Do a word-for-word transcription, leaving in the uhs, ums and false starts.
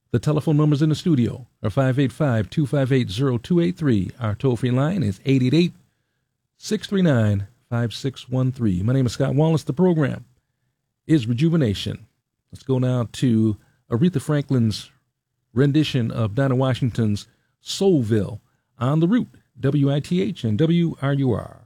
The telephone numbers in the studio are five eight five, two five eight, zero two eight three. Our toll-free line is eight eight eight, six three nine, five six one three. My name is Scott Wallace. The program is Rejuvenation. Let's go now to Aretha Franklin's rendition of Dinah Washington's Soulville on the Root, W I T H and W R U R.